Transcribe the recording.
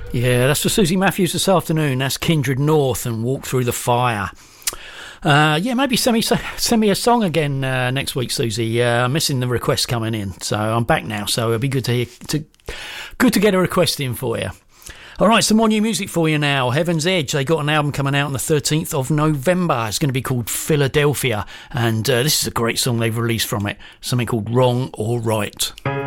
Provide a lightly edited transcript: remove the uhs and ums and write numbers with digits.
Yeah, that's for Susie Matthews this afternoon. That's Kindred North and Walk Through the Fire. Yeah, maybe send me a song again next week, Susie. I'm missing the requests coming in, so I'm back now. So it'll be good to get a request in for you. All right, some more new music for you now. Heaven's Edge, they got an album coming out on the 13th of November. It's going to be called Philadelphia, and this is a great song they've released from it. Something called Wrong or Right.